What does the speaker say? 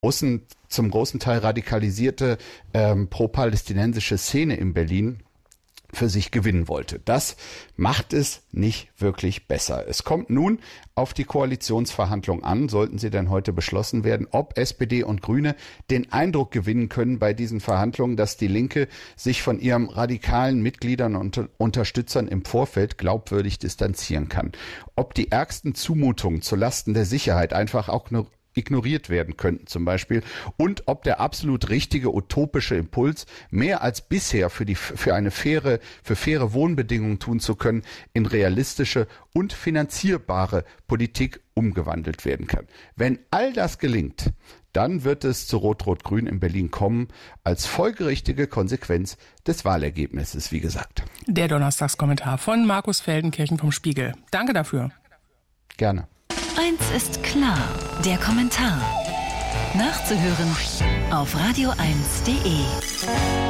zum großen Teil radikalisierte pro-palästinensische Szene in Berlin für sich gewinnen wollte. Das macht es nicht wirklich besser. Es kommt nun auf die Koalitionsverhandlungen an, sollten sie denn heute beschlossen werden, ob SPD und Grüne den Eindruck gewinnen können bei diesen Verhandlungen, dass die Linke sich von ihren radikalen Mitgliedern und Unterstützern im Vorfeld glaubwürdig distanzieren kann. Ob die ärgsten Zumutungen zulasten der Sicherheit einfach auch ignoriert werden könnten zum Beispiel, und ob der absolut richtige utopische Impuls, mehr als bisher für faire Wohnbedingungen tun zu können, in realistische und finanzierbare Politik umgewandelt werden kann. Wenn all das gelingt, dann wird es zu Rot-Rot-Grün in Berlin kommen, als folgerichtige Konsequenz des Wahlergebnisses, wie gesagt. Der Donnerstagskommentar von Markus Feldenkirchen vom Spiegel. Danke dafür. Gerne. Eins ist klar, der Kommentar. Nachzuhören auf radio1.de.